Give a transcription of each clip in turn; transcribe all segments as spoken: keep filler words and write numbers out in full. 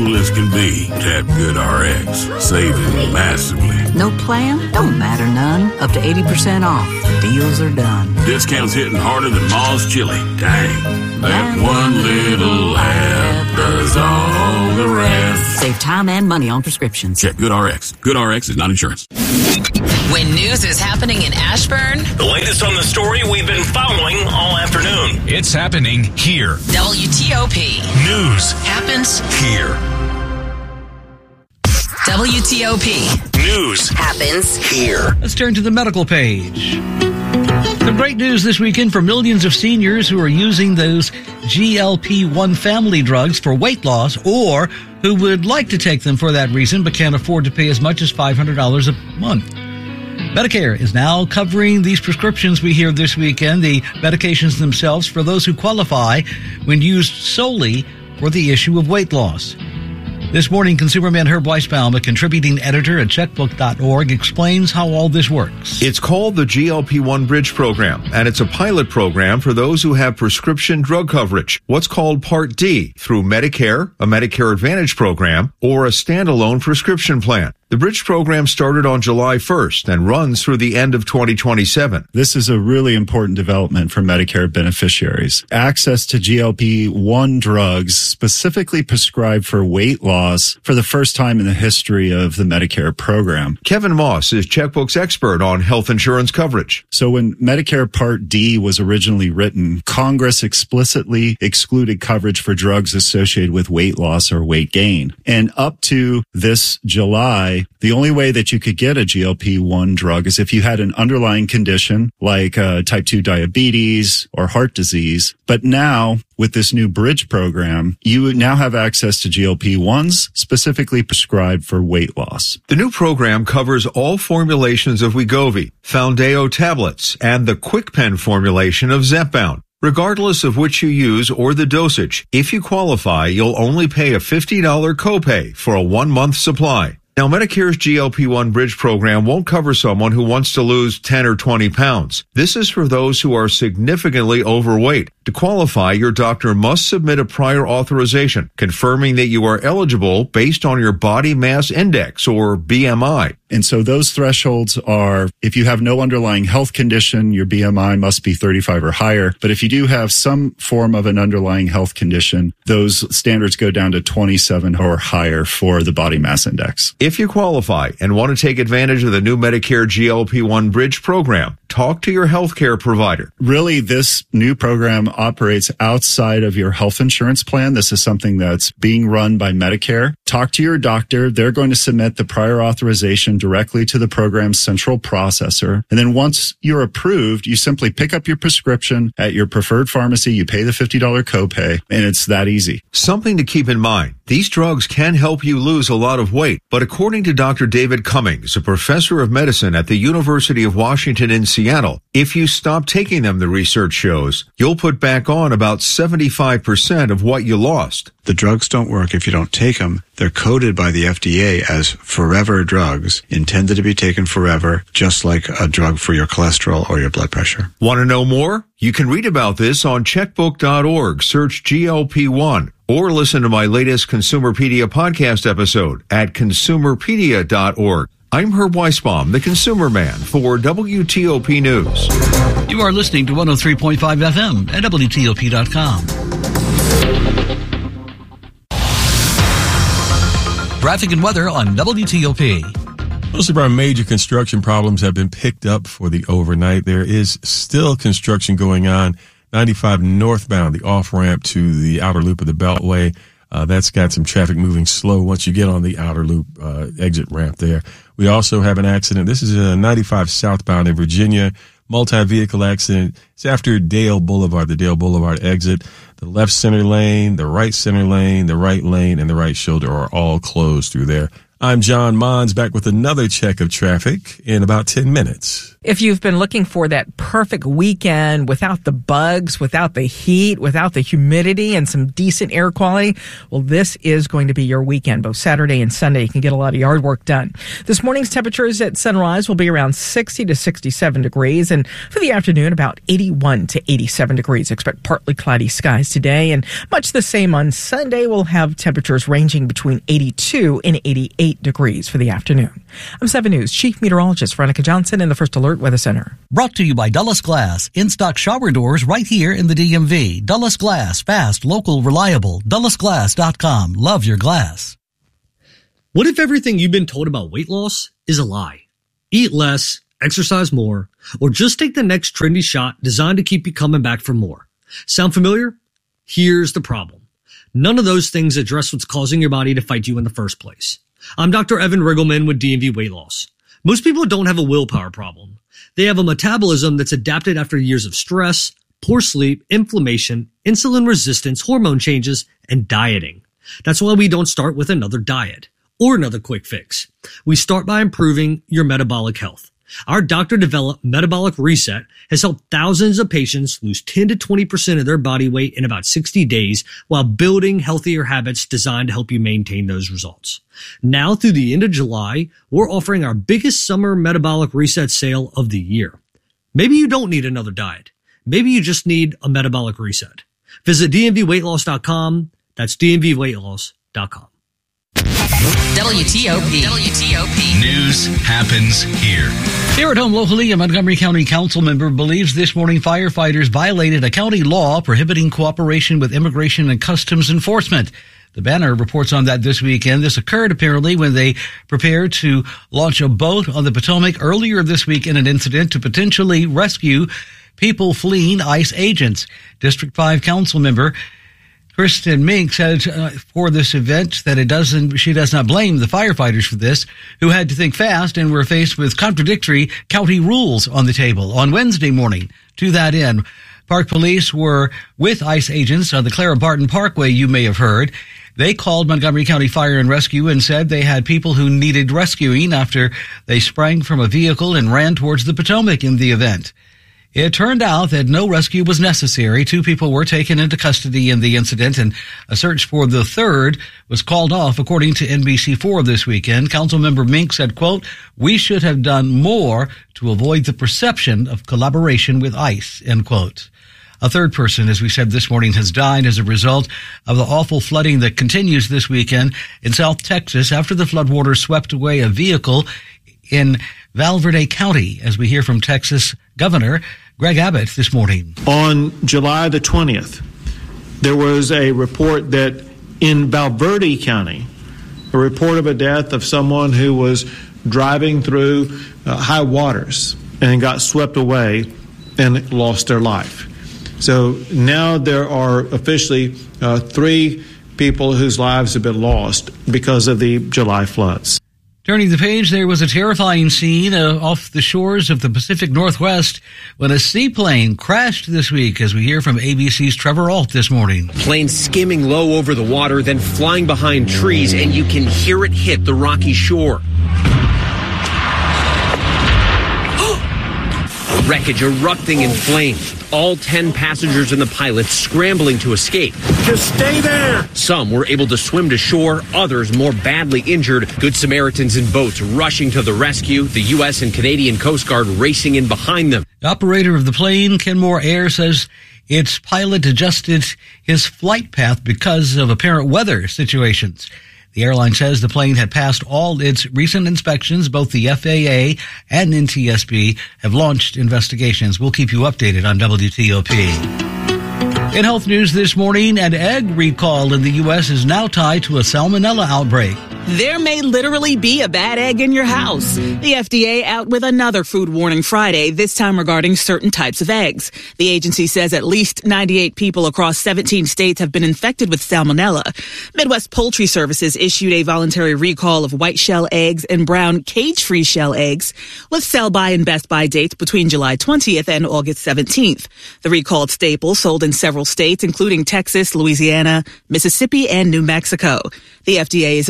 cool as can be. Tap GoodRx, saving massively. No plan? Don't matter none. Up to eighty percent off. Deals are done. Discounts hitting harder than Ma's chili. Dang. That one little app does all the rest. Save time and money on prescriptions. Check GoodRx. GoodRx is not insurance. When news is happening in Ashburn, the latest on the story we've been following all afternoon. It's happening here. W T O P. News happens here. W T O P. News happens here. Let's turn to the medical page. Some great news this weekend for millions of seniors who are using those G L P one family drugs for weight loss or who would like to take them for that reason but can't afford to pay as much as five hundred dollars a month. Medicare is now covering these prescriptions we hear this weekend, the medications themselves, for those who qualify when used solely for the issue of weight loss. This morning, consumerman Herb Weisbaum, a contributing editor at checkbook dot org, explains how all this works. It's called the G L P one Bridge Program, and it's a pilot program for those who have prescription drug coverage, what's called Part D, through Medicare, a Medicare Advantage program, or a standalone prescription plan. The Bridge program started on July first and runs through the end of twenty twenty-seven. This is a really important development for Medicare beneficiaries. Access to G L P one drugs specifically prescribed for weight loss for the first time in the history of the Medicare program. Kevin Moss is Checkbook's expert on health insurance coverage. So when Medicare Part D was originally written, Congress explicitly excluded coverage for drugs associated with weight loss or weight gain. And up to this July, the only way that you could get a G L P one drug is if you had an underlying condition like uh, type two diabetes or heart disease. But now, with this new Bridge program, you now have access to G L P ones specifically prescribed for weight loss. The new program covers all formulations of Wegovy, Foundayo tablets, and the QuickPen formulation of Zepbound. Regardless of which you use or the dosage, if you qualify, you'll only pay a fifty dollars copay for a one-month supply. Now, Medicare's G L P one Bridge program won't cover someone who wants to lose ten or twenty pounds. This is for those who are significantly overweight. To qualify, your doctor must submit a prior authorization confirming that you are eligible based on your body mass index, or B M I. And so those thresholds are, if you have no underlying health condition, your B M I must be thirty-five or higher. But if you do have some form of an underlying health condition, those standards go down to twenty-seven or higher for the body mass index. If you qualify and want to take advantage of the new Medicare G L P one Bridge program, talk to your healthcare provider. Really, this new program operates outside of your health insurance plan. This is something that's being run by Medicare. Talk to your doctor. They're going to submit the prior authorization directly to the program's central processor. And then once you're approved, you simply pick up your prescription at your preferred pharmacy. You pay the fifty dollars copay, and it's that easy. Something to keep in mind. These drugs can help you lose a lot of weight, but according to Doctor David Cummings, a professor of medicine at the University of Washington in Seattle, if you stop taking them, the research shows, you'll put back on about seventy-five percent of what you lost. The drugs don't work if you don't take them. They're coded by the F D A as forever drugs, intended to be taken forever, just like a drug for your cholesterol or your blood pressure. Want to know more? You can read about this on checkbook dot org. Search G L P one. Or listen to my latest Consumerpedia podcast episode at consumerpedia dot org. I'm Herb Weisbaum, the Consumer Man, for W T O P News. You are listening to one oh three point five F M at W T O P dot com. Traffic and weather on W T O P. Most of our major construction problems have been picked up for the overnight. There is still construction going on. ninety-five northbound, the off-ramp to the outer loop of the Beltway. Uh, that's got some traffic moving slow once you get on the outer loop uh, exit ramp there. We also have an accident. This is a ninety-five southbound in Virginia, multi-vehicle accident. It's after Dale Boulevard, the Dale Boulevard exit. The left center lane, the right center lane, the right lane, and the right shoulder are all closed through there. I'm John Mons, back with another check of traffic in about ten minutes. If you've been looking for that perfect weekend without the bugs, without the heat, without the humidity, and some decent air quality, well, this is going to be your weekend. Both Saturday and Sunday, you can get a lot of yard work done. This morning's temperatures at sunrise will be around sixty to sixty-seven degrees, and for the afternoon, about eighty-one to eighty-seven degrees. Expect partly cloudy skies today, and much the same on Sunday. We'll have temperatures ranging between eighty-two and eighty-eight degrees for the afternoon. I'm seven News Chief Meteorologist Veronica Johnson in the First Alert Weather Center. Brought to you by Dulles Glass. In-stock shower doors right here in the D M V. Dulles Glass. Fast, local, reliable. Dulles Glass dot com. Love your glass. What if everything you've been told about weight loss is a lie? Eat less, exercise more, or just take the next trendy shot designed to keep you coming back for more. Sound familiar? Here's the problem. None of those things address what's causing your body to fight you in the first place. I'm Doctor Evan Riggleman with D M V Weight Loss. Most people don't have a willpower problem. They have a metabolism that's adapted after years of stress, poor sleep, inflammation, insulin resistance, hormone changes, and dieting. That's why we don't start with another diet or another quick fix. We start by improving your metabolic health. Our doctor-developed Metabolic Reset has helped thousands of patients lose ten to twenty percent of their body weight in about sixty days while building healthier habits designed to help you maintain those results. Now through the end of July, we're offering our biggest summer Metabolic Reset sale of the year. Maybe you don't need another diet. Maybe you just need a metabolic reset. Visit D M V weight loss dot com. That's D M V weight loss dot com. W T O P. W T O P. News happens here. Here at home locally, a Montgomery County council member believes this morning firefighters violated a county law prohibiting cooperation with Immigration and Customs Enforcement. The Banner reports on that this weekend. This occurred apparently when they prepared to launch a boat on the Potomac earlier this week in an incident to potentially rescue people fleeing ICE agents. District five council member Kristen Mink said uh, for this event that it doesn't, she does not blame the firefighters for this, who had to think fast and were faced with contradictory county rules on the table on Wednesday morning. To that end, Park Police were with ICE agents on the Clara Barton Parkway, you may have heard. They called Montgomery County Fire and Rescue and said they had people who needed rescuing after they sprang from a vehicle and ran towards the Potomac in the event. It turned out that no rescue was necessary. Two people were taken into custody in the incident, and a search for the third was called off, according to N B C four this weekend. Councilmember Mink said, quote, "We should have done more to avoid the perception of collaboration with ICE," end quote. A third person, as we said this morning, has died as a result of the awful flooding that continues this weekend in South Texas after the floodwaters swept away a vehicle in Val Verde County, as we hear from Texas Governor Greg Abbott this morning. On July the twentieth, there was a report that in Val Verde County, a report of a death of someone who was driving through uh, high waters and got swept away and lost their life. So now there are officially uh, three people whose lives have been lost because of the July floods. Turning the page, there was a terrifying scene uh, off the shores of the Pacific Northwest when a seaplane crashed this week, as we hear from A B C's Trevor Ault this morning. Plane skimming low over the water, then flying behind trees, and you can hear it hit the rocky shore. Wreckage erupting in flames. All ten passengers and the pilot scrambling to escape. Just stay there! Some were able to swim to shore, others more badly injured. Good Samaritans in boats rushing to the rescue, the U S and Canadian Coast Guard racing in behind them. The operator of the plane, Kenmore Air, says its pilot adjusted his flight path because of apparent weather situations. The airline says the plane had passed all its recent inspections. Both the F A A and N T S B have launched investigations. We'll keep you updated on W T O P. In health news this morning, an egg recall in the U S is now tied to a salmonella outbreak. There may literally be a bad egg in your house. The F D A out with another food warning Friday, this time regarding certain types of eggs. The agency says at least ninety-eight people across seventeen states have been infected with salmonella. Midwest Poultry Services issued a voluntary recall of white shell eggs and brown cage-free shell eggs with sell-by and best-by dates between July twentieth and August seventeenth. The recalled staples sold in several states, including Texas, Louisiana, Mississippi, and New Mexico. The F D A is investigating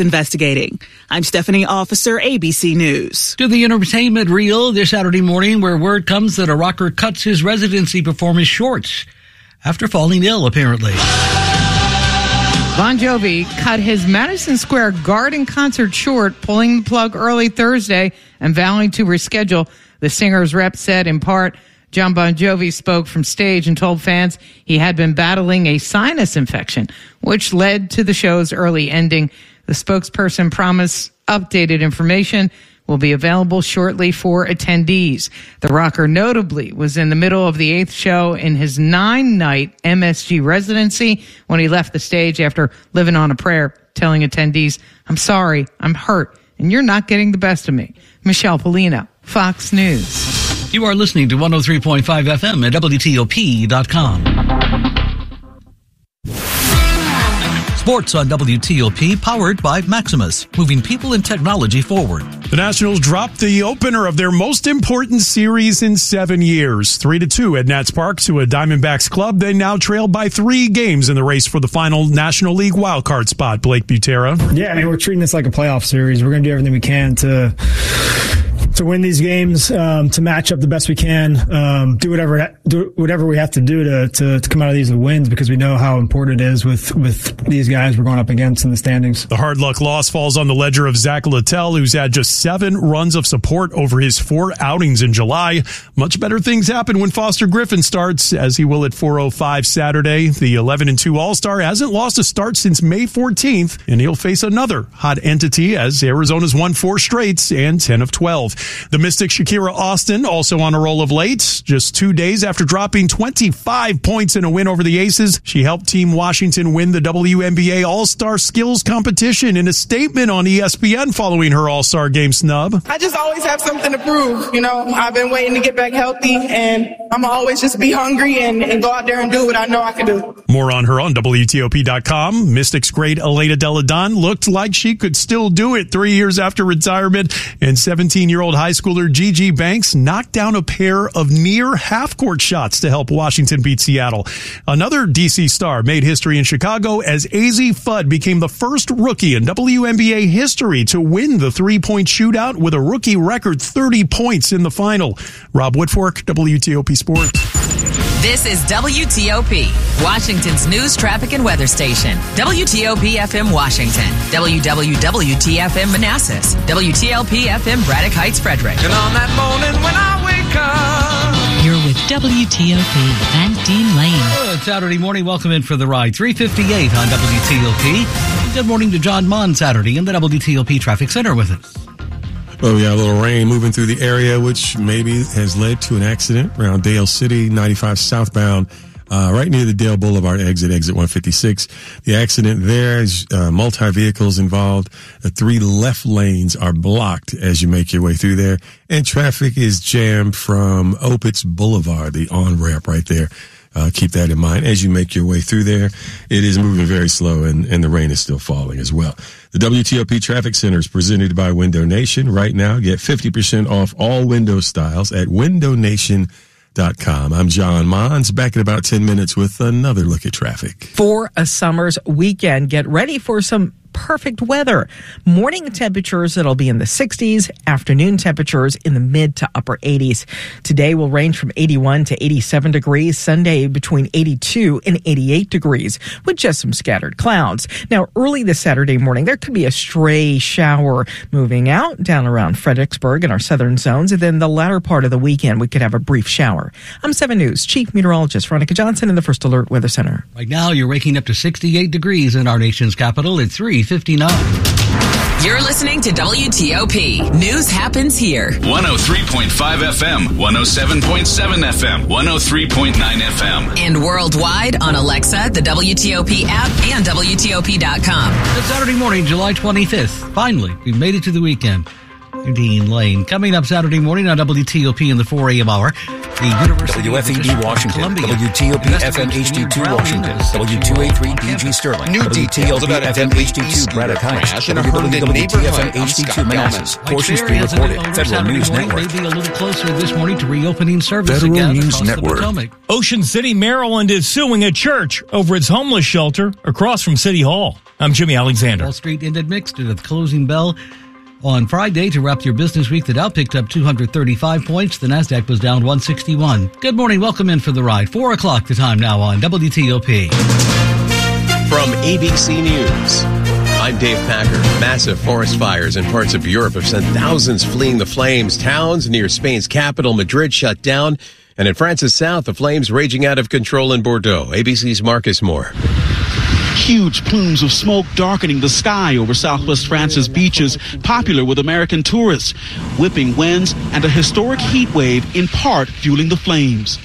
investigating. I'm Stephanie Officer, A B C News. To the entertainment reel this Saturday morning, where word comes that a rocker cuts his residency performance short after falling ill, apparently. Bon Jovi cut his Madison Square Garden concert short, pulling the plug early Thursday and vowing to reschedule. The singer's rep said, in part, John Bon Jovi spoke from stage and told fans he had been battling a sinus infection, which led to the show's early ending. The spokesperson promised updated information will be available shortly for attendees. The rocker notably was in the middle of the eighth show in his nine-night M S G residency when he left the stage after living on a prayer, telling attendees, "I'm sorry, I'm hurt, and you're not getting the best of me." Michelle Polino, Fox News. You are listening to one oh three point five F M at W T O P dot com. Sports on W T O P, powered by Maximus, moving people and technology forward. The Nationals dropped the opener of their most important series in seven years. Three to two at Nats Park to a Diamondbacks club. They now trail by three games in the race for the final National League wildcard spot. Blake Butera. Yeah, I mean, we're treating this like a playoff series. We're going to do everything we can to to win these games, um, to match up the best we can, um, do whatever do whatever we have to do to, to, to come out of these with wins, because we know how important it is with, with these guys we're going up against in the standings. The hard luck loss falls on the ledger of Zach Littell, who's had just seven runs of support over his four outings in July. Much better things happen when Foster Griffin starts, as he will at four oh five Saturday. The eleven and two All-Star hasn't lost a start since May fourteenth, and he'll face another hot entity as Arizona's won four straights and ten of twelve. The Mystic Shakira Austin also on a roll of late. Just two days after dropping twenty-five points in a win over the Aces, she helped Team Washington win the W N B A All-Star Skills Competition. In a statement on E S P N following her All-Star Game snub, I just always have something to prove. You know, I've been waiting to get back healthy, and I'm always just be hungry and, and go out there and do what I know I can do. More on her on W T O P dot com. Mystics great Elena Delle Donne looked like she could still do it three years after retirement, and seventeen-year-old high schooler Gigi Banks knocked down a pair of near half-court shots to help Washington beat Seattle. Another D C star made history in Chicago as Azzi Fudd became the first rookie in W N B A history to win the three-point shootout with a rookie record thirty points in the final. Rob Woodfork, W T O P Sports. This is W T O P, Washington's news, traffic, and weather station. W T O P F M Washington, W W W T F M Manassas, W T L P F M Braddock Heights, Frederick. And on that morning when I wake up, you're with W T O P and Dean Lane. Good Saturday morning. Welcome in for the ride. three fifty-eight on W T O P. Good morning to John Mon Saturday in the W T O P Traffic Center with us. Well, we got a little rain moving through the area, which maybe has led to an accident around Dale City, ninety-five southbound, uh, right near the Dale Boulevard exit, exit one fifty-six. The accident there is uh, multi-vehicles involved. The three left lanes are blocked as you make your way through there, and traffic is jammed from Opitz Boulevard, the on-ramp right there. Uh, keep that in mind as you make your way through there. It is moving very slow, and, and the rain is still falling as well. The W T O P Traffic Center is presented by Window Nation. Right now, get fifty percent off all window styles at window nation dot com. I'm John Mons, back in about ten minutes with another look at traffic. For a summer's weekend, get ready for some perfect weather. Morning temperatures that'll be in the sixties, afternoon temperatures in the mid to upper eighties. Today will range from eighty-one to eighty-seven degrees. Sunday between eighty-two and eighty-eight degrees with just some scattered clouds. Now, early this Saturday morning, there could be a stray shower moving out down around Fredericksburg and our southern zones. And then the latter part of the weekend, we could have a brief shower. I'm seven News Chief Meteorologist Veronica Johnson in the First Alert Weather Center. Right now, you're waking up to sixty-eight degrees in our nation's capital at three fifty-nine. You're listening to W T O P. News happens here. one oh three point five F M, one oh seven point seven F M, one oh three point nine F M. And worldwide on Alexa, the W T O P app, and W T O P dot com. It's Saturday morning, July twenty-fifth. Finally, we've made it to the weekend. Dean Lane. Coming up Saturday morning on W T O P in the four a.m. hour. The University W F E D Washington, W T O P F M H D two Washington, W two eighty-three D G Sterling, New details about F M H D two Braddock Heights, W W T F M H D two Manassas. Portions pre-recorded. Federal News Network. Maybe a little closer this morning to reopening service Federal again News across Network. the Potomac. Ocean City, Maryland is suing a church over its homeless shelter across from City Hall. I'm Jimmy Alexander. Wall Street ended mixed at the closing bell on Friday to wrap your business week. The Dow picked up two hundred thirty-five points. The Nasdaq was down one sixty-one. Good morning. Welcome in for the ride. Four o'clock the time now on W T O P. From A B C News, I'm Dave Packer. Massive forest fires in parts of Europe have sent thousands fleeing the flames. Towns near Spain's capital, Madrid, shut down. And in France's south, the flames raging out of control in Bordeaux. A B C's Marcus Moore. Huge plumes of smoke darkening the sky over southwest France's beaches, popular with American tourists. Whipping winds and a historic heat wave in part fueling the flames.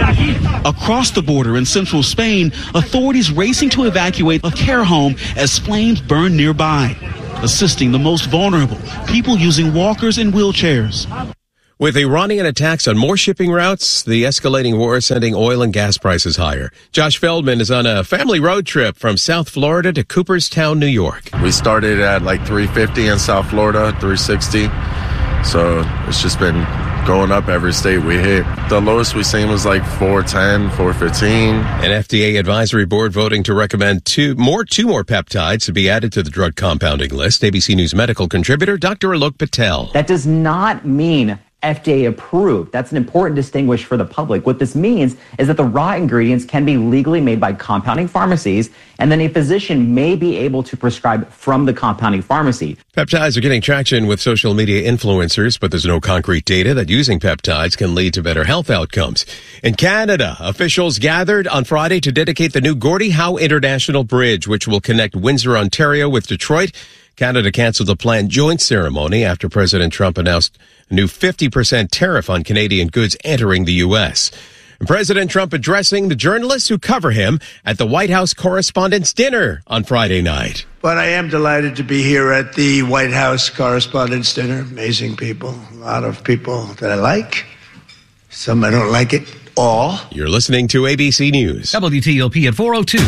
Across the border in central Spain, authorities racing to evacuate a care home as flames burn nearby, assisting the most vulnerable, people using walkers and wheelchairs. With Iranian attacks on more shipping routes, the escalating war is sending oil and gas prices higher. Josh Feldman is on a family road trip from South Florida to Cooperstown, New York. We started at like three fifty in South Florida, three sixty. So it's just been going up every state we hit. The lowest we seen was like four ten, four fifteen. An F D A advisory board voting to recommend two more two more peptides to be added to the drug compounding list. A B C News medical contributor Doctor Alok Patel. That does not mean F D A approved. That's an important distinguish for the public. What this means is that the raw ingredients can be legally made by compounding pharmacies, and then a physician may be able to prescribe from the compounding pharmacy. Peptides are getting traction with social media influencers, but there's no concrete data that using peptides can lead to better health outcomes. In Canada, officials gathered on Friday to dedicate the new Gordie Howe International Bridge, which will connect Windsor, Ontario with Detroit. Canada canceled the planned joint ceremony after President Trump announced a new fifty percent tariff on Canadian goods entering the U S. And President Trump addressing the journalists who cover him at the White House Correspondents' Dinner on Friday night. But I am delighted to be here at the White House Correspondents' Dinner. Amazing people, a lot of people that I like. Some I don't like it all. You're listening to A B C News. W T O P at four oh two.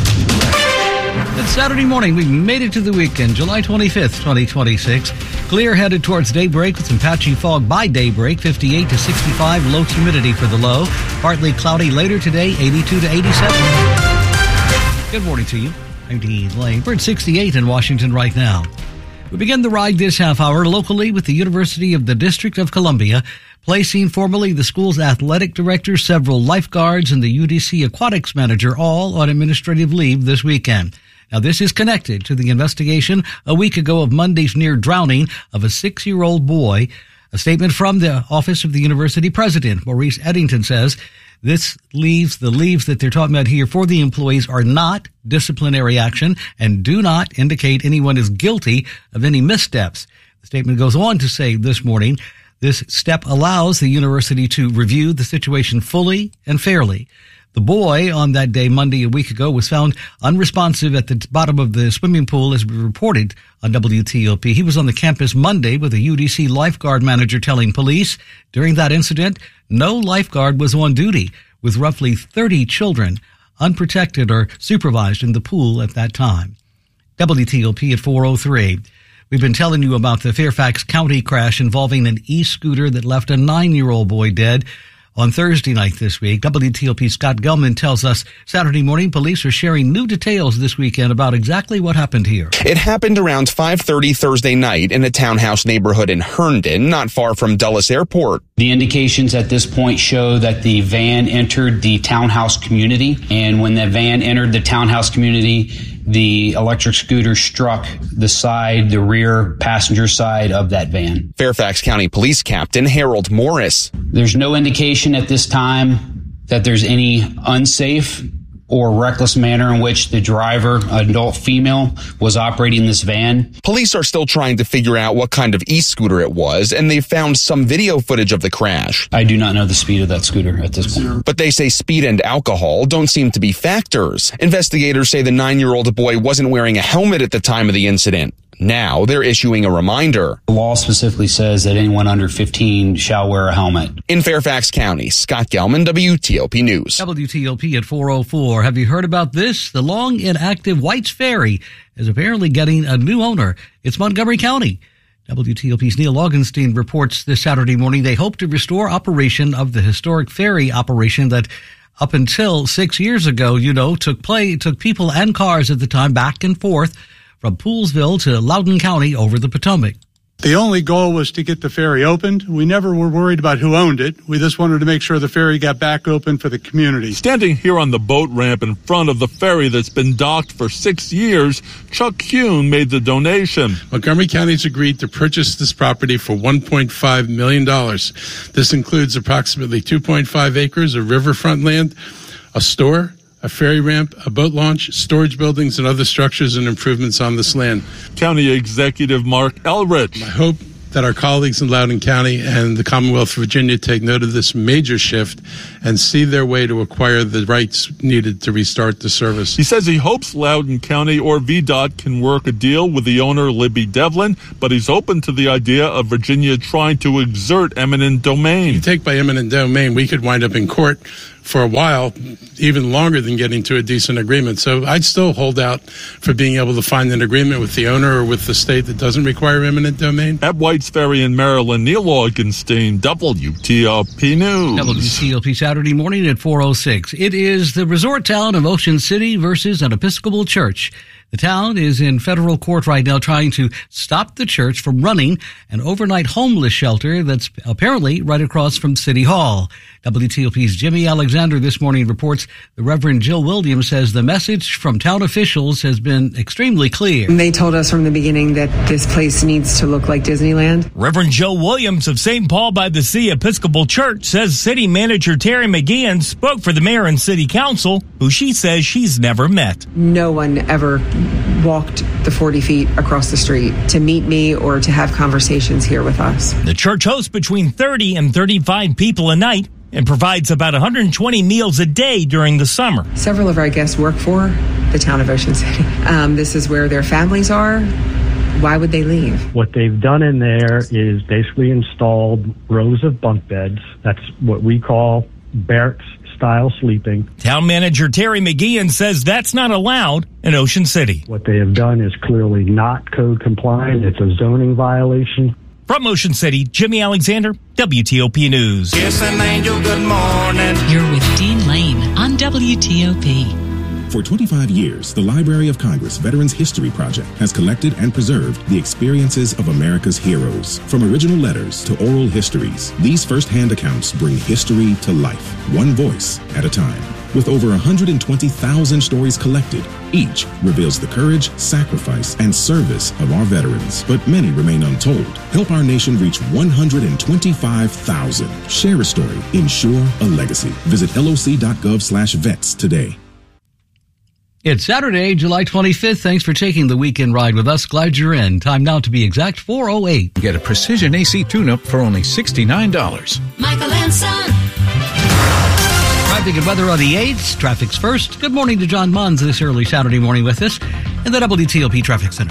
It's Saturday morning. We made it to the weekend, July twenty-fifth, twenty twenty-six. Clear headed towards daybreak with some patchy fog by daybreak, fifty-eight to sixty-five. Low humidity for the low. Partly cloudy later today, eighty-two to eighty-seven. Good morning to you. I'm Dean Lane. We're at sixty-eight in Washington right now. We begin the ride this half hour locally with the University of the District of Columbia, placing formerly the school's athletic director, several lifeguards, and the U D C aquatics manager all on administrative leave this weekend. Now, this is connected to the investigation a week ago of Monday's near drowning of a six-year-old boy. A statement from the office of the university president, Maurice Eddington, says this leaves the leaves that they're talking about here for the employees are not disciplinary action and do not indicate anyone is guilty of any missteps. The statement goes on to say this morning, this step allows the university to review the situation fully and fairly. The boy on that day, Monday, a week ago, was found unresponsive at the bottom of the swimming pool, as we reported on W T O P. He was on the campus Monday with a U D C lifeguard manager telling police during that incident, no lifeguard was on duty, with roughly thirty children unprotected or supervised in the pool at that time. W T O P at four oh three. We've been telling you about the Fairfax County crash involving an e-scooter that left a nine-year-old boy dead on Thursday night this week. W T O P's Scott Gelman tells us Saturday morning police are sharing new details this weekend about exactly what happened here. It happened around five thirty Thursday night in a townhouse neighborhood in Herndon, not far from Dulles Airport. The indications at this point show that the van entered the townhouse community, and when the van entered the townhouse community, the electric scooter struck the side, the rear passenger side of that van. Fairfax County Police Captain Harold Morris. There's no indication at this time that there's any unsafe or reckless manner in which the driver, an adult female, was operating this van. Police are still trying to figure out what kind of e-scooter it was, and they found some video footage of the crash. I do not know the speed of that scooter at this point. But they say speed and alcohol don't seem to be factors. Investigators say the nine-year-old boy wasn't wearing a helmet at the time of the incident. Now they're issuing a reminder. The law specifically says that anyone under fifteen shall wear a helmet. In Fairfax County, Scott Gelman, W T O P News. W T O P at four oh four. Have you heard about this? The long inactive White's Ferry is apparently getting a new owner. It's Montgomery County. W T O P's Neil Augenstein reports this Saturday morning they hope to restore operation of the historic ferry operation that up until six years ago, you know, took play, took people and cars at the time back and forth from Poolesville to Loudoun County over the Potomac. The only goal was to get the ferry opened. We never were worried about who owned it. We just wanted to make sure the ferry got back open for the community. Standing here on the boat ramp in front of the ferry that's been docked for six years, Chuck Kuhn made the donation. Montgomery County's agreed to purchase this property for one point five million dollars. This includes approximately two point five acres of riverfront land, a store, a ferry ramp, a boat launch, storage buildings, and other structures and improvements on this land. County Executive Mark Elrich. I hope that our colleagues in Loudoun County and the Commonwealth of Virginia take note of this major shift and see their way to acquire the rights needed to restart the service. He says he hopes Loudoun County or V DOT can work a deal with the owner, Libby Devlin, but he's open to the idea of Virginia trying to exert eminent domain. If you take by eminent domain, we could wind up in court for a while, even longer than getting to a decent agreement. So I'd still hold out for being able to find an agreement with the owner or with the state that doesn't require eminent domain. At White's Ferry in Maryland, Neil Augenstein, W T O P News. W T O P Saturday morning at four oh six. It is the resort town of Ocean City versus an Episcopal church. The town is in federal court right now trying to stop the church from running an overnight homeless shelter that's apparently right across from City Hall. W T O P's Jimmy Alexander this morning reports the Reverend Jill Williams says the message from town officials has been extremely clear. They told us from the beginning that this place needs to look like Disneyland. Reverend Jill Williams of Saint Paul by the Sea Episcopal Church says City Manager Terry McGeehan spoke for the mayor and city council, who she says she's never met. No one ever walked the forty feet across the street to meet me or to have conversations here with us. The church hosts between thirty and thirty-five people a night and provides about one hundred twenty meals a day during the summer. Several of our guests work for the town of Ocean City. Um, this is where their families are. Why would they leave? What they've done in there is basically installed rows of bunk beds. That's what we call barracks style sleeping. Town manager Terry McGeehan says that's not allowed in Ocean City. What they have done is clearly not code compliant. It's a zoning violation. From Ocean City, Jimmy Alexander, W T O P News. Kiss an angel good morning. You're with Dean Lane on W T O P. For twenty-five years, the Library of Congress Veterans History Project has collected and preserved the experiences of America's heroes. From original letters to oral histories, these first-hand accounts bring history to life, one voice at a time. With over one hundred twenty thousand stories collected, each reveals the courage, sacrifice, and service of our veterans. But many remain untold. Help our nation reach one hundred twenty-five thousand. Share a story. Ensure a legacy. Visit L O C dot gov slash vets today. It's Saturday, July twenty-fifth. Thanks for taking the weekend ride with us. Glad you're in. Time now to be exact, four oh eight. Get a precision A C tune-up for only sixty-nine dollars. Michael and Son. Traffic and weather on the eights. Traffic's first. Good morning to John Munns this early Saturday morning with us in the W T O P Traffic Center.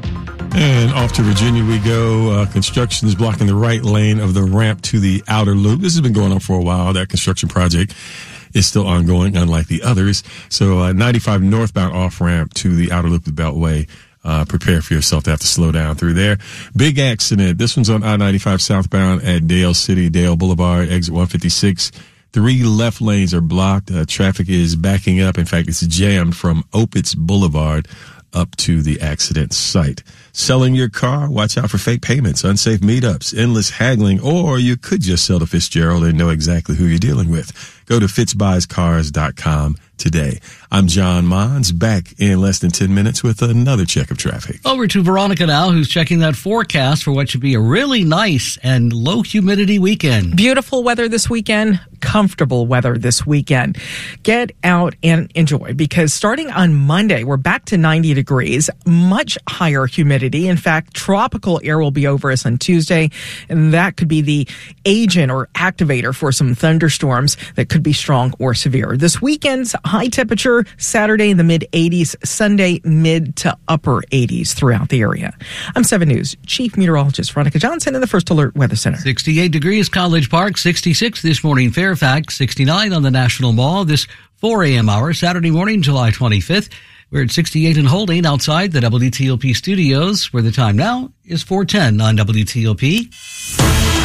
And off to Virginia we go. Uh, construction is blocking the right lane of the ramp to the outer loop. This has been going on for a while, that construction project is still ongoing, unlike the others. So uh, ninety-five northbound off-ramp to the outer loop of the Beltway. Uh, prepare for yourself to have to slow down through there. Big accident. This one's on I ninety-five southbound at Dale City, Dale Boulevard, exit one fifty-six. Three left lanes are blocked. Uh, traffic is backing up. In fact, it's jammed from Opitz Boulevard up to the accident site. Selling your car? Watch out for fake payments, unsafe meetups, endless haggling, or you could just sell to Fitzgerald and know exactly who you're dealing with. Go to fitz buys cars dot com today. I'm John Mons, back in less than ten minutes with another check of traffic. Over to Veronica now, who's checking that forecast for what should be a really nice and low humidity weekend. Beautiful weather this weekend, comfortable weather this weekend. Get out and enjoy, because starting on Monday, we're back to ninety degrees, much higher humidity. In fact, tropical air will be over us on Tuesday, and that could be the agent or activator for some thunderstorms that could be strong or severe. This weekend's high temperature, Saturday in the mid eighties, Sunday mid to upper eighties throughout the area. I'm seven News Chief Meteorologist Veronica Johnson in the First Alert Weather Center. sixty-eight degrees College Park, sixty-six this morning Fairfax, sixty-nine on the National Mall this four a.m. hour, Saturday morning, July twenty-fifth. We're at sixty-eight and holding outside the W T O P studios, where the time now is four ten on W T O P.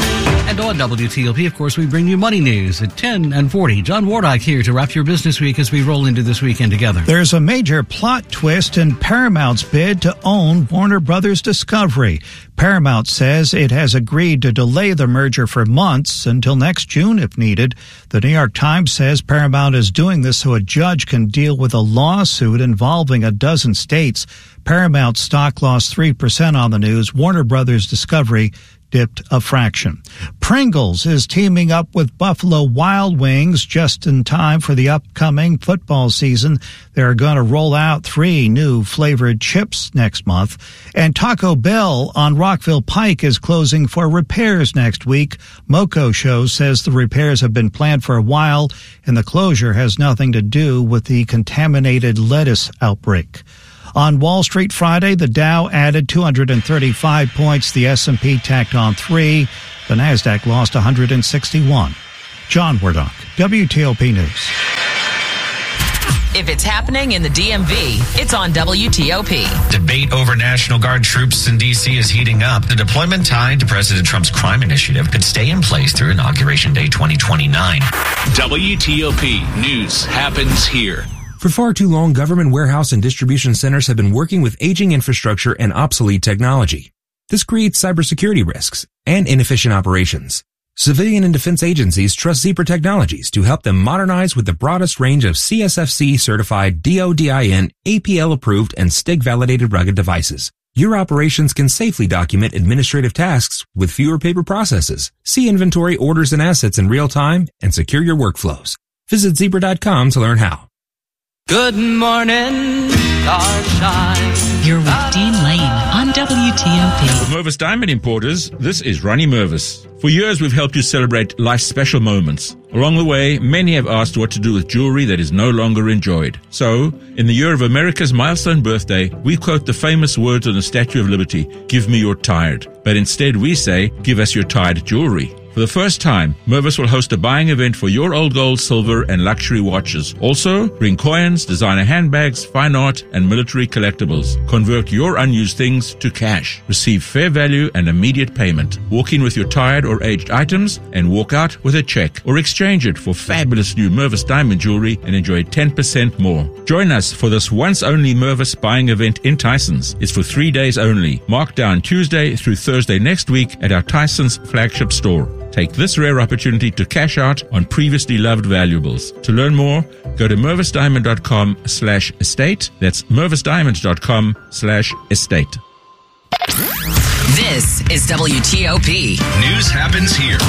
And on W T O P, of course, we bring you money news at ten and forty. John Wardock here to wrap your business week as we roll into this weekend together. There's a major plot twist in Paramount's bid to own Warner Brothers Discovery. Paramount says it has agreed to delay the merger for months until next June if needed. The New York Times says Paramount is doing this so a judge can deal with a lawsuit involving a dozen states. Paramount stock lost three percent on the news. Warner Brothers Discovery dipped a fraction. Pringles is teaming up with Buffalo Wild Wings just in time for the upcoming football season. They're going to roll out three new flavored chips next month. And Taco Bell on Rockville Pike is closing for repairs next week. Moco Show says the repairs have been planned for a while, and the closure has nothing to do with the contaminated lettuce outbreak. On Wall Street Friday, the Dow added two hundred thirty-five points. The S and P tacked on three. The Nasdaq lost one hundred sixty-one. John Wardock, W T O P News. If it's happening in the D M V, it's on W T O P. Debate over National Guard troops in D C is heating up. The deployment tied to President Trump's crime initiative could stay in place through Inauguration Day twenty twenty-nine. W T O P News happens here. For far too long, government warehouse and distribution centers have been working with aging infrastructure and obsolete technology. This creates cybersecurity risks and inefficient operations. Civilian and defense agencies trust Zebra Technologies to help them modernize with the broadest range of C S F C-certified, D O D I N, A P L-approved, and S T I G-validated rugged devices. Your operations can safely document administrative tasks with fewer paper processes, see inventory, orders, and assets in real time, and secure your workflows. Visit zebra dot com to learn how. Good morning, sunshine. You're with Dean Lane on W T O P. With Mervis Diamond Importers, this is Ronnie Mervis. For years, we've helped you celebrate life's special moments. Along the way, many have asked what to do with jewelry that is no longer enjoyed. So, in the year of America's milestone birthday, we quote the famous words on the Statue of Liberty, "Give me your tired." But instead we say, "Give us your tired jewelry." For the first time, Mervis will host a buying event for your old gold, silver, and luxury watches. Also, bring coins, designer handbags, fine art, and military collectibles. Convert your unused things to cash. Receive fair value and immediate payment. Walk in with your tired or aged items and walk out with a check. Or exchange it for fabulous new Mervis diamond jewelry and enjoy ten percent more. Join us for this once-only Mervis buying event in Tysons. It's for three days only. Mark down Tuesday through Thursday next week at our Tysons flagship store. Take this rare opportunity to cash out on previously loved valuables. To learn more, go to mervisdiamond.com slash estate. That's mervisdiamond.com slash estate. This is W T O P. News happens here.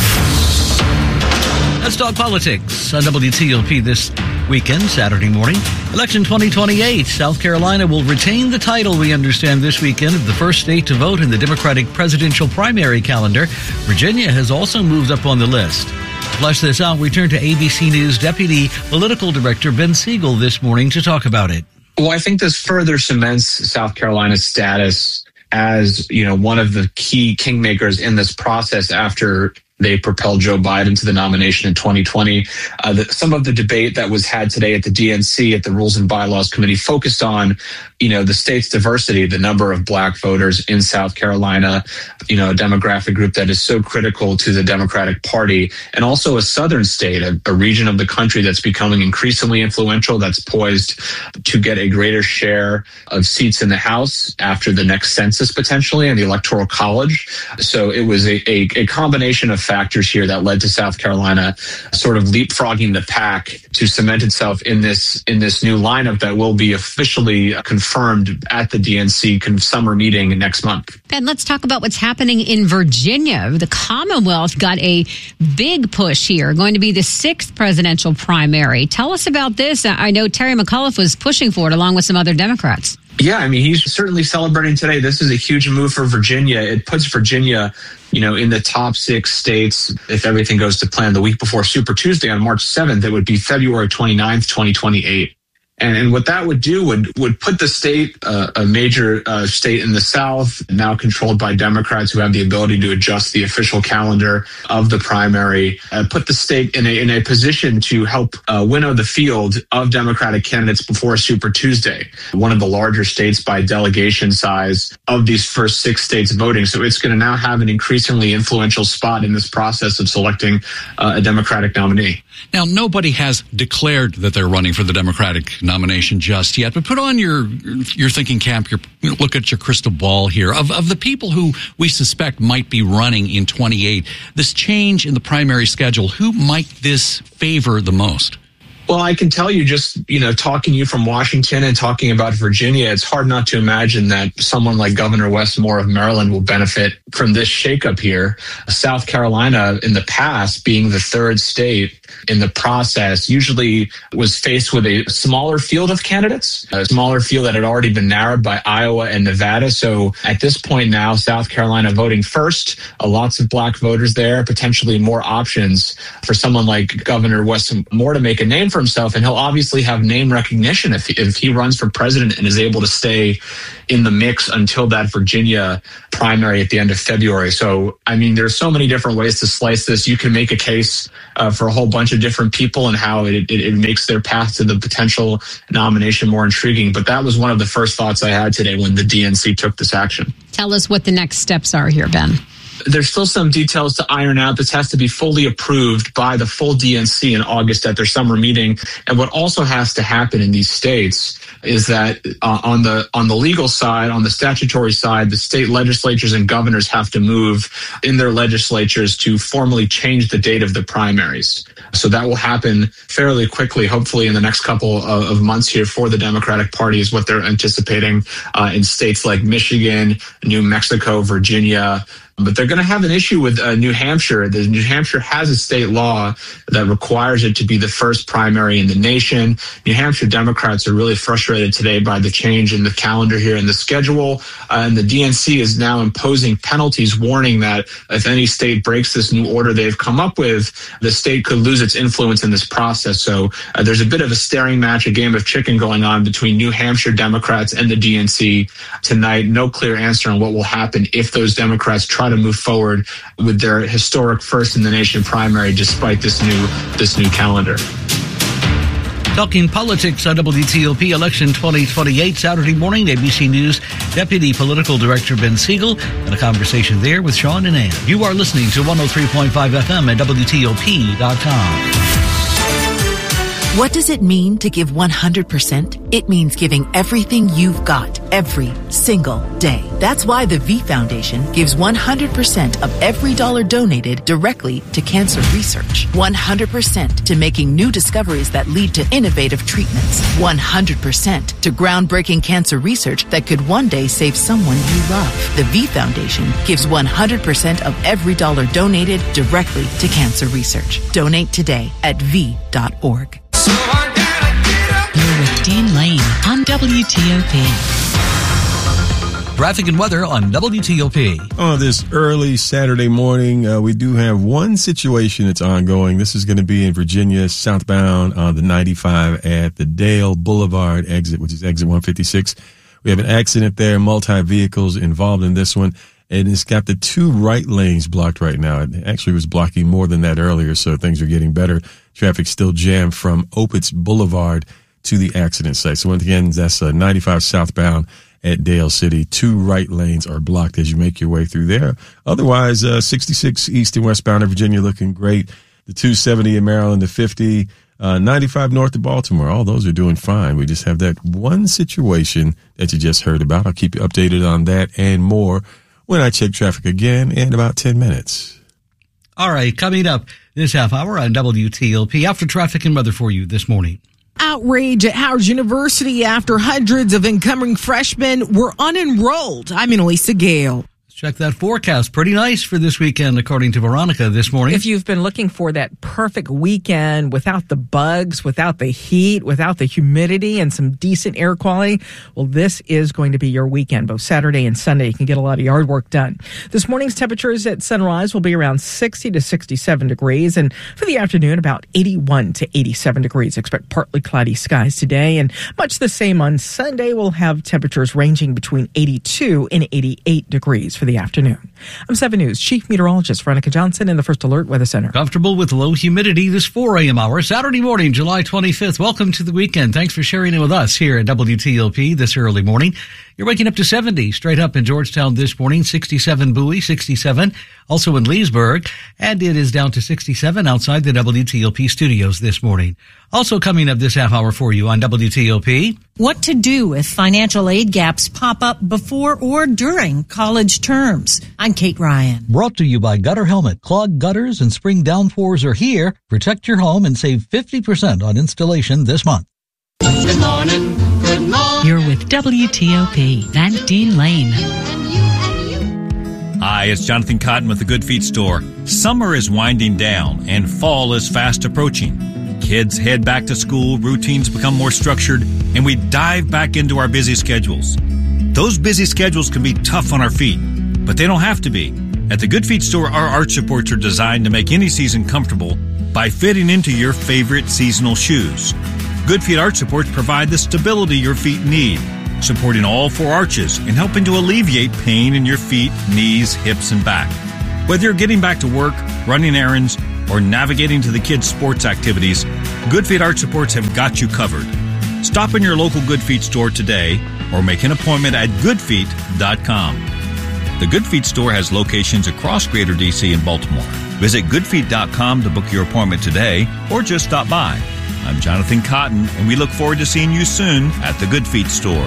Let's talk politics on W T O P this weekend, Saturday morning. Election twenty twenty-eight. South Carolina will retain the title, we understand, this weekend of the first state to vote in the Democratic presidential primary calendar. Virginia has also moved up on the list. To flesh this out, we turn to A B C News Deputy Political Director Ben Siegel this morning to talk about it. Well, I think this further cements South Carolina's status as, you know, one of the key kingmakers in this process after they propelled Joe Biden to the nomination in twenty twenty. Uh, the, some of the debate that was had today at the D N C, at the Rules and Bylaws Committee, focused on, you know, the state's diversity, the number of black voters in South Carolina, you know, a demographic group that is so critical to the Democratic Party, and also a southern state, a, a region of the country that's becoming increasingly influential, that's poised to get a greater share of seats in the House after the next census potentially and the Electoral College. So it was a, a, a combination of factors here that led to South Carolina sort of leapfrogging the pack to cement itself in this in this new lineup that will be officially confirmed at the D N C summer meeting next month. Ben, let's talk about what's happening in Virginia. The Commonwealth got a big push here, going to be the sixth presidential primary. Tell us about this. I know Terry McAuliffe was pushing for it along with some other Democrats. Yeah, I mean, he's certainly celebrating today. This is a huge move for Virginia. It puts Virginia, you know, in the top six states. If everything goes to plan, the week before Super Tuesday on March seventh, it would be February twenty-ninth, twenty twenty-eight. And, and what that would do would would put the state, uh, a major uh, state in the South, now controlled by Democrats who have the ability to adjust the official calendar of the primary, uh, put the state in a in a position to help uh, winnow the field of Democratic candidates before Super Tuesday, one of the larger states by delegation size of these first six states voting. So it's going to now have an increasingly influential spot in this process of selecting uh, a Democratic nominee. Now, nobody has declared that they're running for the Democratic nomination just yet, but put on your your thinking cap, your look at your crystal ball here. Of of the people who we suspect might be running in twenty-eight, this change in the primary schedule, who might this favor the most? Well, I can tell you just, you know, talking to you from Washington and talking about Virginia, it's hard not to imagine that someone like Governor Wes Moore of Maryland will benefit from this shakeup here. South Carolina, in the past, being the third state in the process, usually was faced with a smaller field of candidates, a smaller field that had already been narrowed by Iowa and Nevada. So at this point now, South Carolina voting first, uh, lots of black voters there, potentially more options for someone like Governor Wes Moore to make a name for himself. And he'll obviously have name recognition if, if he runs for president and is able to stay in the mix until that Virginia primary at the end of February. So, I mean, there's so many different ways to slice this. You can make a case uh, for a whole bunch of different people and how it, it, it makes their path to the potential nomination more intriguing. But that was one of the first thoughts I had today when the D N C took this action. Tell us what the next steps are here, Ben. There's still some details to iron out. This has to be fully approved by the full D N C in August at their summer meeting. And what also has to happen in these states is that uh, on the on the legal side, on the statutory side, the state legislatures and governors have to move in their legislatures to formally change the date of the primaries. So that will happen fairly quickly, hopefully in the next couple of, of months here for the Democratic Party is what they're anticipating uh, in states like Michigan, New Mexico, Virginia. But they're going to have an issue with uh, New Hampshire. The New Hampshire has a state law that requires it to be the first primary in the nation. New Hampshire Democrats are really frustrated today by the change in the calendar here and the schedule. Uh, and the D N C is now imposing penalties, warning that if any state breaks this new order they've come up with, the state could lose its influence in this process. So uh, there's a bit of a staring match, a game of chicken going on between New Hampshire Democrats and the D N C tonight. No clear answer on what will happen if those Democrats try to move forward with their historic first in the nation primary despite this new this new calendar. Talking politics on W T O P election twenty twenty-eight Saturday morning, A B C News Deputy Political Director Ben Siegel and a conversation there with Sean and Ann. You are listening to one oh three point five F M at W T O P dot com. What does it mean to give one hundred percent? It means giving everything you've got every single day. That's why the V Foundation gives one hundred percent of every dollar donated directly to cancer research. one hundred percent to making new discoveries that lead to innovative treatments. one hundred percent to groundbreaking cancer research that could one day save someone you love. The V Foundation gives one hundred percent of every dollar donated directly to cancer research. Donate today at V dot org. You're with Dean Lane on W T O P. Traffic and weather on W T O P. On this early Saturday morning, uh, we do have one situation that's ongoing. This is going to be in Virginia, southbound on the ninety-five at the Dale Boulevard exit, which is exit one fifty-six. We have an accident there, multi-vehicles involved in this one. And it's got the two right lanes blocked right now. It actually was blocking more than that earlier, so things are getting better. Traffic's still jammed from Opitz Boulevard to the accident site. So once again, that's uh, ninety-five southbound at Dale City. Two right lanes are blocked as you make your way through there. Otherwise, uh, sixty-six east and westbound of Virginia looking great. The two seventy in Maryland, the fifty, uh, ninety-five north of Baltimore. All those are doing fine. We just have that one situation that you just heard about. I'll keep you updated on that and more when I check traffic again in about ten minutes. All right, coming up this half hour on W T O P after traffic and weather for you this morning. Outrage at Howard University after hundreds of incoming freshmen were unenrolled. I'm Elisa Gale. check that forecast. Pretty nice for this weekend, according to Veronica this morning. If you've been looking for that perfect weekend without the bugs, without the heat, without the humidity, and some decent air quality, well, this is going to be your weekend. Both Saturday and Sunday, you can get a lot of yard work done. This morning's temperatures at sunrise will be around sixty to sixty-seven degrees, and for the afternoon, about eighty-one to eighty-seven degrees. Expect partly cloudy skies today, and much the same on Sunday. We'll have temperatures ranging between eighty-two and eighty-eight degrees for the afternoon. I'm seven News Chief Meteorologist Veronica Johnson in the First Alert Weather Center. Comfortable with low humidity this four a.m. hour, Saturday morning, July twenty-fifth. Welcome to the weekend. Thanks for sharing it with us here at W T O P this early morning. You're waking up to seventy straight up in Georgetown this morning, sixty-seven Bowie, sixty-seven also in Leesburg, and it is down to sixty-seven outside the W T O P studios this morning. Also coming up this half hour for you on W T O P. What to do if financial aid gaps pop up before or during college terms. I'm Kate Ryan. Brought to you by Gutter Helmet. Clogged gutters and spring downpours are here. Protect your home and save fifty percent on installation this month. Good morning. Good morning. You're with W T O P, Van Dean Lane. Hi, it's Jonathan Cotton with the Good Feet Store. Summer is winding down and fall is fast approaching. Kids head back to school, routines become more structured, and we dive back into our busy schedules. Those busy schedules can be tough on our feet, but they don't have to be. At the Good Feet Store, our arch supports are designed to make any season comfortable by fitting into your favorite seasonal shoes. Good Feet arch supports provide the stability your feet need, supporting all four arches and helping to alleviate pain in your feet, knees, hips, and back. Whether you're getting back to work, running errands, or navigating to the kids' sports activities, Good Feet arch supports have got you covered. Stop in your local Good Feet store today or make an appointment at good feet dot com. The Good Feet store has locations across Greater D C and Baltimore. Visit good feet dot com to book your appointment today or just stop by. I'm Jonathan Cotton, and we look forward to seeing you soon at the Good Feet store.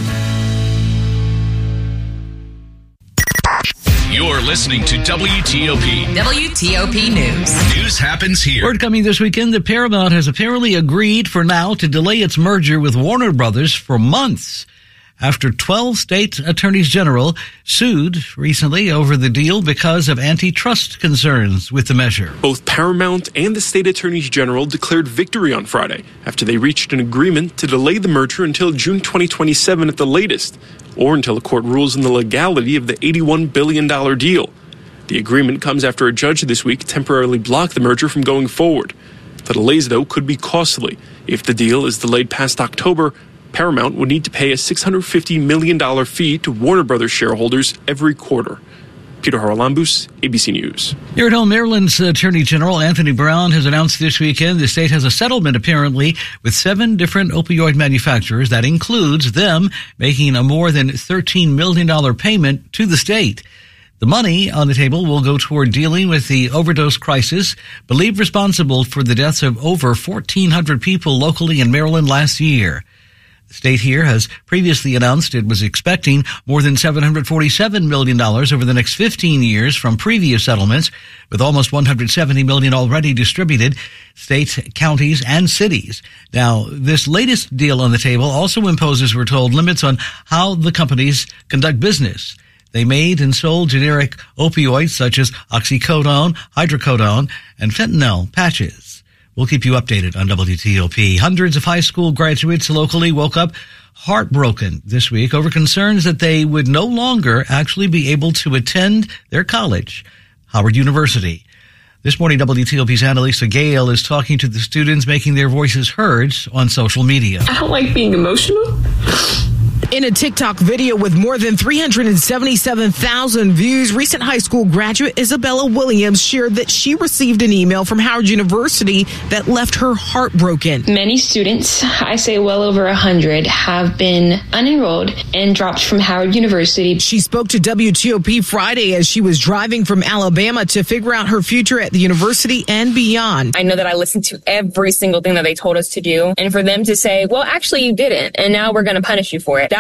You're listening to W T O P. W T O P News. News happens here. Word coming this weekend that Paramount has apparently agreed for now to delay its merger with Warner Brothers for months after twelve state attorneys general sued recently over the deal because of antitrust concerns with the measure. Both Paramount and the state attorneys general declared victory on Friday after they reached an agreement to delay the merger until June twenty twenty-seven at the latest, or until a court rules on the legality of the eighty-one billion dollars deal. The agreement comes after a judge this week temporarily blocked the merger from going forward. The delays, though, could be costly. If the deal is delayed past October, Paramount would need to pay a six hundred fifty million dollars fee to Warner Brothers shareholders every quarter. Peter Haralambous, A B C News. Here at home, Maryland's Attorney General Anthony Brown has announced this weekend the state has a settlement apparently with seven different opioid manufacturers that includes them making a more than thirteen million dollars payment to the state. The money on the table will go toward dealing with the overdose crisis, believed responsible for the deaths of over fourteen hundred people locally in Maryland last year. The state here has previously announced it was expecting more than seven hundred forty-seven million dollars over the next fifteen years from previous settlements, with almost one hundred seventy million dollars already distributed, states, counties, and cities. Now, this latest deal on the table also imposes, we're told, limits on how the companies conduct business. They made and sold generic opioids such as oxycodone, hydrocodone, and fentanyl patches. We'll keep you updated on W T O P. Hundreds of high school graduates locally woke up heartbroken this week over concerns that they would no longer actually be able to attend their college, Howard University. This morning, W T O P's Annalisa Gale is talking to the students making their voices heard on social media. I don't like being emotional. In a TikTok video with more than three hundred seventy-seven thousand views, recent high school graduate Isabella Williams shared that she received an email from Howard University that left her heartbroken. Many students, I say well over one hundred, have been unenrolled and dropped from Howard University. She spoke to W T O P Friday as she was driving from Alabama to figure out her future at the university and beyond. I know that I listened to every single thing that they told us to do, and for them to say, well, actually you didn't, and now we're going to punish you for it. That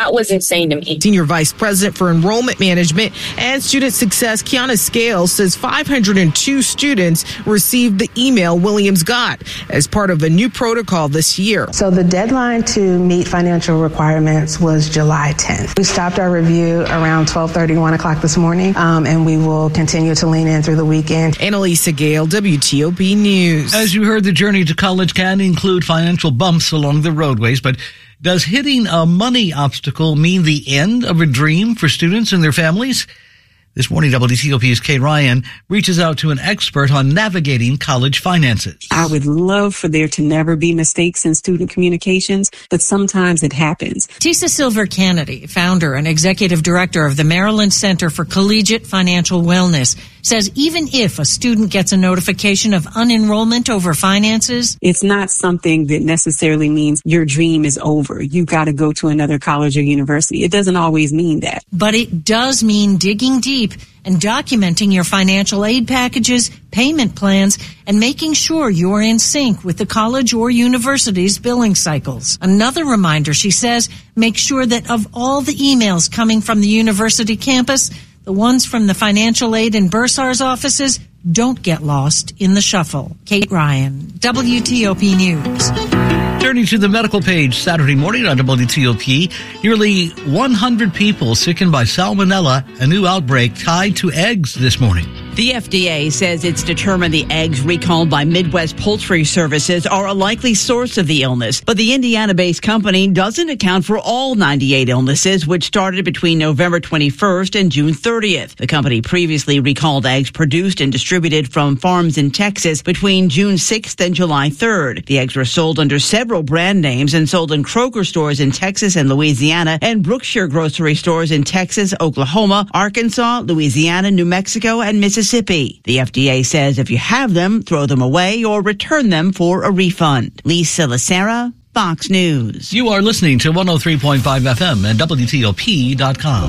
that was insane to me. Senior Vice President for Enrollment Management and Student Success, Kiana Scales, says five hundred two students received the email Williams got as part of a new protocol this year. So the deadline to meet financial requirements was July tenth. We stopped our review around twelve thirty, one o'clock this morning, um, and we will continue to lean in through the weekend. Annalisa Gale, W T O P News. As you heard, the journey to college can include financial bumps along the roadways, but does hitting a money obstacle mean the end of a dream for students and their families? This morning, W T O P's Kate Ryan reaches out to an expert on navigating college finances. I would love for there to never be mistakes in student communications, but sometimes it happens. Tisa Silver Kennedy, founder and executive director of the Maryland Center for Collegiate Financial Wellness, says even if a student gets a notification of unenrollment over finances, it's not something that necessarily means your dream is over. You've got to go to another college or university. It doesn't always mean that. But it does mean digging deep and documenting your financial aid packages, payment plans, and making sure you're in sync with the college or university's billing cycles. Another reminder, she says, make sure that of all the emails coming from the university campus, the ones from the financial aid and Bursar's offices don't get lost in the shuffle. Kate Ryan, W T O P News. Turning to the medical page Saturday morning on W T O P, nearly one hundred people sickened by salmonella, a new outbreak tied to eggs this morning. The F D A says it's determined the eggs recalled by Midwest Poultry Services are a likely source of the illness, but the Indiana-based company doesn't account for all ninety-eight illnesses, which started between November twenty-first and June thirtieth. The company previously recalled eggs produced and distributed from farms in Texas between June sixth and July third. The eggs were sold under several brand names and sold in Kroger stores in Texas and Louisiana and Brookshire grocery stores in Texas, Oklahoma, Arkansas, Louisiana, New Mexico, and Mississippi. Mississippi. The F D A says if you have them, throw them away or return them for a refund. Lisa Lacera, Fox News. You are listening to one oh three point five F M and W T O P dot com.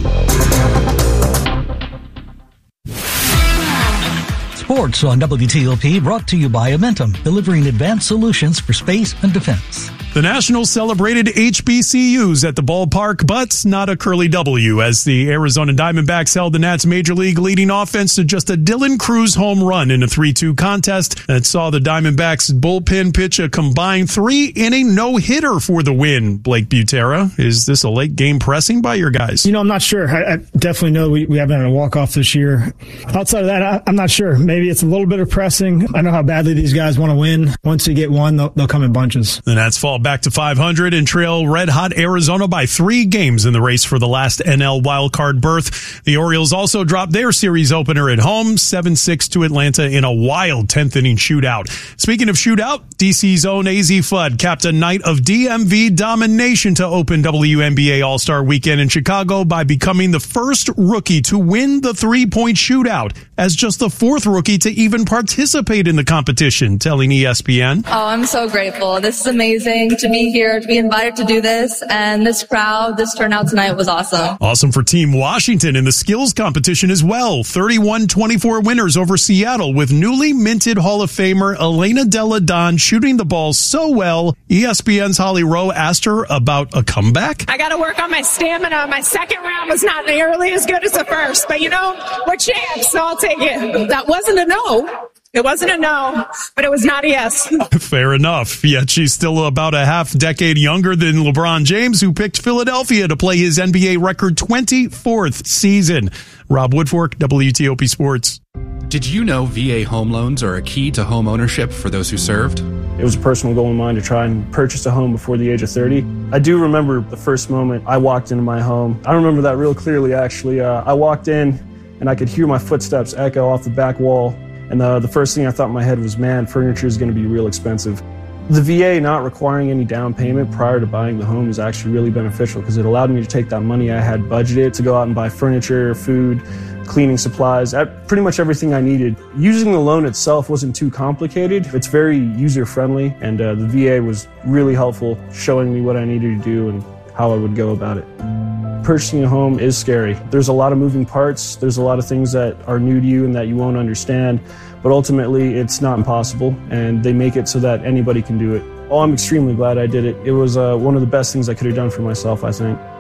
Sports on W T O P brought to you by Amentum, delivering advanced solutions for space and defense. The Nationals celebrated H B C Us at the ballpark, but not a Curly W, as the Arizona Diamondbacks held the Nats' major league leading offense to just a Dylan Cruz home run in a three two contest that saw the Diamondbacks' bullpen pitch a combined three-inning no-hitter for the win. Blake Butera, is this a late-game pressing by your guys? You know, I'm not sure. I, I definitely know we, we haven't had a walk-off this year. Outside of that, I, I'm not sure. Maybe it's a little bit of pressing. I know how badly these guys want to win. Once you get one, they'll, they'll come in bunches. The Nats fall back to five hundred and trail red-hot Arizona by three games in the race for the last N L wildcard berth. The Orioles also dropped their series opener at home, seven six to Atlanta in a wild tenth-inning shootout. Speaking of shootout, D C's own A Z Fudd capped a night of D M V domination to open W N B A All-Star Weekend in Chicago by becoming the first rookie to win the three-point shootout, as just the fourth rookie to even participate in the competition, telling E S P N. Oh, I'm so grateful. This is amazing to be here, to be invited to do this, and this crowd, this turnout tonight was awesome. Awesome for Team Washington in the skills competition as well. thirty-one twenty-four winners over Seattle, with newly minted Hall of Famer Elena Della Don shooting the ball so well, E S P N's Holly Rowe asked her about a comeback. I got to work on my stamina. My second round was not nearly as good as the first, but you know, we're champs, so I'll take it. That wasn't a no. It wasn't a no, but it was not a yes. Fair enough. Yet she's still about a half decade younger than LeBron James, who picked Philadelphia to play his N B A record twenty-fourth season. Rob Woodfork, W T O P Sports. Did you know V A home loans are a key to home ownership for those who served? It was a personal goal of mine to try and purchase a home before the age of thirty. I do remember the first moment I walked into my home. I remember that real clearly, actually. Uh, I walked in, and I could hear my footsteps echo off the back wall. And the, the first thing I thought in my head was, man, furniture is going to be real expensive. The V A not requiring any down payment prior to buying the home is actually really beneficial because it allowed me to take that money I had budgeted to go out and buy furniture, food, cleaning supplies, pretty much everything I needed. Using the loan itself wasn't too complicated. It's very user-friendly, and uh, the V A was really helpful, showing me what I needed to do and how I would go about it. Purchasing a home is scary. There's a lot of moving parts. There's a lot of things that are new to you and that you won't understand, but ultimately it's not impossible, and they make it so that anybody can do it. Oh, I'm extremely glad I did it. It was uh, one of the best things I could have done for myself, I think.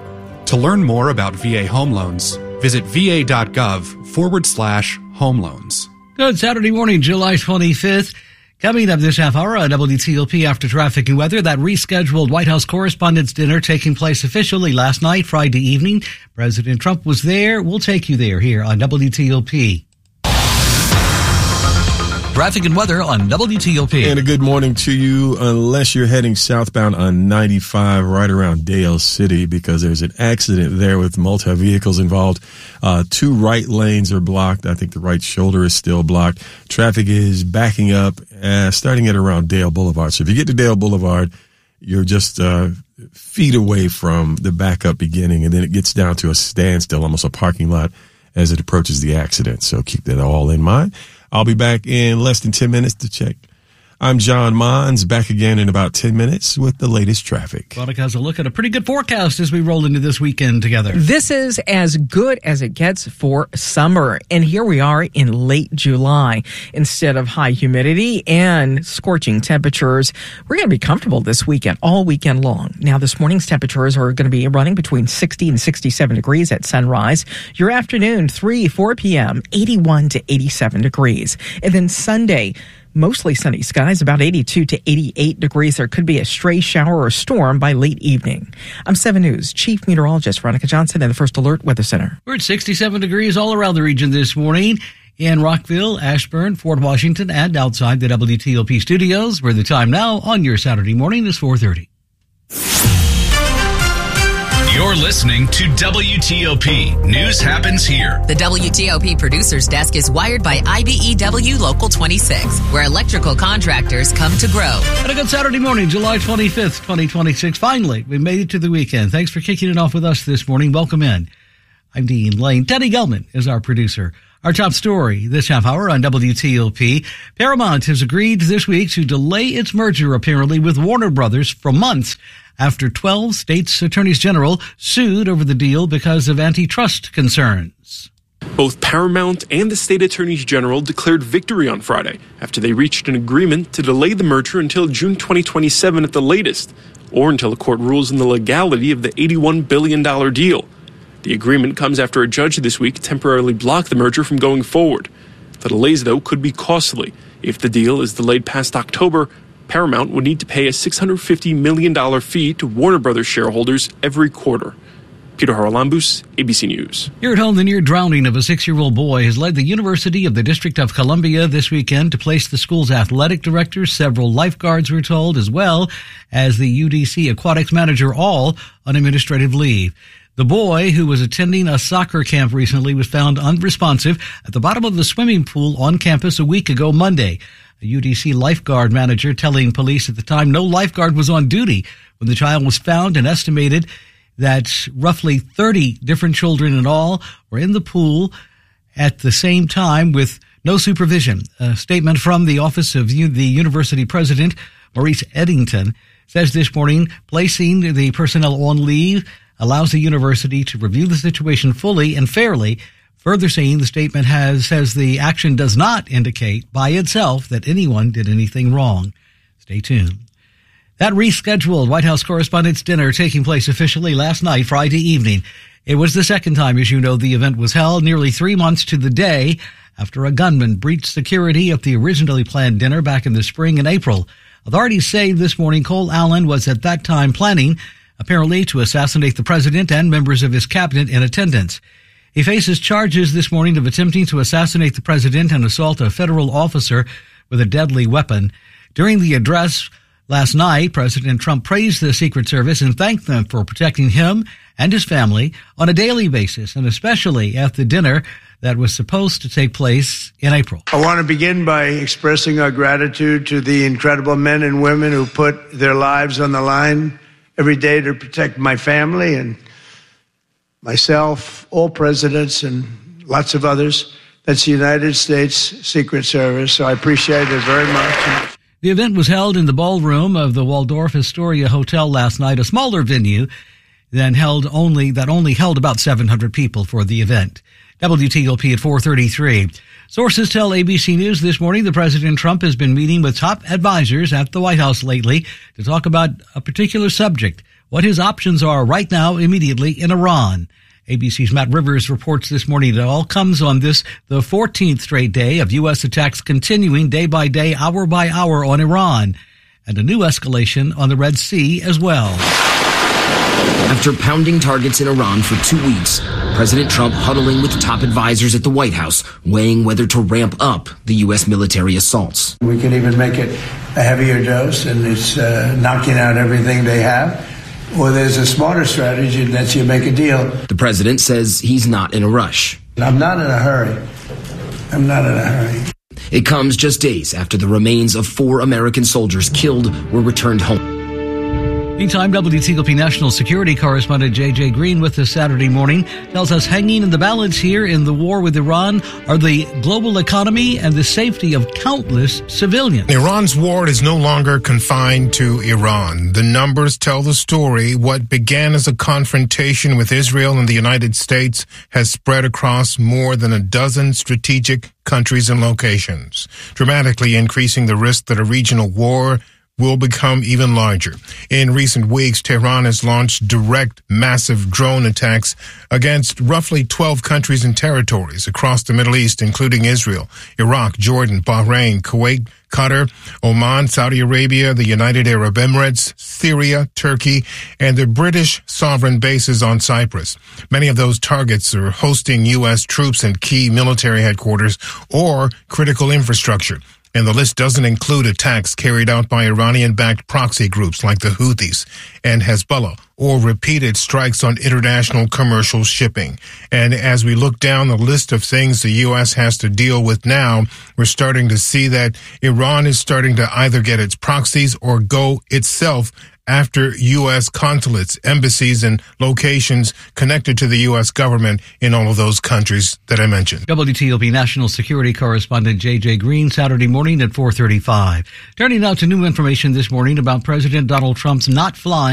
To learn more about V A home loans, visit va.gov forward slash home loans. Good Saturday morning, July twenty-fifth. Coming up this half hour on W T O P after traffic and weather, that rescheduled White House Correspondents' Dinner taking place officially last night, Friday evening. President Trump was there. We'll take you there here on W T O P. Traffic and weather on W T O P. And a good morning to you, unless you're heading southbound on ninety-five right around Dale City, because there's an accident there with multi vehicles involved. Uh, two right lanes are blocked. I think the right shoulder is still blocked. Traffic is backing up, uh, starting at around Dale Boulevard. So if you get to Dale Boulevard, you're just uh, feet away from the backup beginning, and then it gets down to a standstill, almost a parking lot, as it approaches the accident. So keep that all in mind. I'll be back in less than ten minutes to check. I'm John Mons, back again in about ten minutes with the latest traffic. Veronica has a look at a pretty good forecast as we roll into this weekend together. This is as good as it gets for summer. And here we are in late July. Instead of high humidity and scorching temperatures, we're going to be comfortable this weekend, all weekend long. Now, this morning's temperatures are going to be running between sixty and sixty-seven degrees at sunrise. Your afternoon, three, four p.m., eighty-one to eighty-seven degrees. And then Sunday, mostly sunny skies, about eighty-two to eighty-eight degrees. There could be a stray shower or storm by late evening. I'm seven News Chief Meteorologist Veronica Johnson in the First Alert Weather Center. We're at sixty-seven degrees all around the region this morning in Rockville, Ashburn, Fort Washington, and outside the W T O P studios, where the time now on your Saturday morning is four thirty. You're listening to W T O P. News happens here. The W T O P producer's desk is wired by I B E W Local twenty-six, where electrical contractors come to grow. And a good Saturday morning, July twenty-fifth, twenty twenty-six. Finally, we made it to the weekend. Thanks for kicking it off with us this morning. Welcome in. I'm Dean Lane. Teddy Gelman is our producer. Our top story this half hour on W T O P. Paramount has agreed this week to delay its merger, apparently, with Warner Brothers for months after twelve states' attorneys general sued over the deal because of antitrust concerns. Both Paramount and the state attorneys general declared victory on Friday after they reached an agreement to delay the merger until June twenty twenty-seven at the latest, or until the court rules in the legality of the eighty-one billion dollars deal. The agreement comes after a judge this week temporarily blocked the merger from going forward. The delays, though, could be costly. If the deal is delayed past October, Paramount would need to pay a six hundred fifty million dollars fee to Warner Brothers shareholders every quarter. Peter Haralambous, A B C News. Here at home, the near drowning of a six-year-old boy has led the University of the District of Columbia this weekend to place the school's athletic director, several lifeguards were told, as well as the U D C aquatics manager, all on administrative leave. The boy, who was attending a soccer camp recently, was found unresponsive at the bottom of the swimming pool on campus a week ago Monday. A U D C lifeguard manager telling police at the time no lifeguard was on duty when the child was found, and estimated that roughly thirty different children in all were in the pool at the same time with no supervision. A statement from the office of the university president, Maurice Eddington, says this morning placing the personnel on leave allows the university to review the situation fully and fairly, further saying the statement has says the action does not indicate by itself that anyone did anything wrong. Stay tuned. That rescheduled White House Correspondents' Dinner taking place officially last night, Friday evening. It was the second time, as you know, the event was held nearly three months to the day after a gunman breached security at the originally planned dinner back in the spring and April. Authorities say this morning Cole Allen was at that time planning, apparently, to assassinate the president and members of his cabinet in attendance. He faces charges this morning of attempting to assassinate the president and assault a federal officer with a deadly weapon. During the address last night, President Trump praised the Secret Service and thanked them for protecting him and his family on a daily basis, and especially at the dinner that was supposed to take place in April. I want to begin by expressing our gratitude to the incredible men and women who put their lives on the line every day to protect my family and myself, all presidents, and lots of others. That's the United States Secret Service, so I appreciate it very much. The event was held in the ballroom of the Waldorf Astoria Hotel last night, a smaller venue than held only that only held about seven hundred people for the event. W T O P at four thirty-three. Sources tell A B C News this morning that President Trump has been meeting with top advisors at the White House lately to talk about a particular subject, what his options are right now immediately in Iran. A B C's Matt Rivers reports this morning it all comes on this, the fourteenth straight day of U S attacks continuing day by day, hour by hour on Iran, and a new escalation on the Red Sea as well. After pounding targets in Iran for two weeks, President Trump huddling with top advisors at the White House, weighing whether to ramp up the U S military assaults. We can even make it a heavier dose, and it's uh, knocking out everything they have. Or there's a smarter strategy, and that's you make a deal. The president says he's not in a rush. I'm not in a hurry. I'm not in a hurry. It comes just days after the remains of four American soldiers killed were returned home. Meantime, W T O P national security correspondent J J Green with us Saturday morning tells us hanging in the balance here in the war with Iran are the global economy and the safety of countless civilians. Iran's war is no longer confined to Iran. The numbers tell the story. What began as a confrontation with Israel and the United States has spread across more than a dozen strategic countries and locations, dramatically increasing the risk that a regional war will become even larger. In recent weeks, Tehran has launched direct, massive drone attacks against roughly twelve countries and territories across the Middle East, including Israel, Iraq, Jordan, Bahrain, Kuwait, Qatar, Oman, Saudi Arabia, the United Arab Emirates, Syria, Turkey, and the British sovereign bases on Cyprus. Many of those targets are hosting U S troops and key military headquarters or critical infrastructure. And the list doesn't include attacks carried out by Iranian-backed proxy groups like the Houthis and Hezbollah, or repeated strikes on international commercial shipping. And as we look down the list of things the U S has to deal with now, we're starting to see that Iran is starting to either get its proxies or go itself after U S consulates, embassies, and locations connected to the U S government in all of those countries that I mentioned. W T O P national security correspondent J J Green, Saturday morning at four thirty-five. Turning now to new information this morning about President Donald Trump's not flying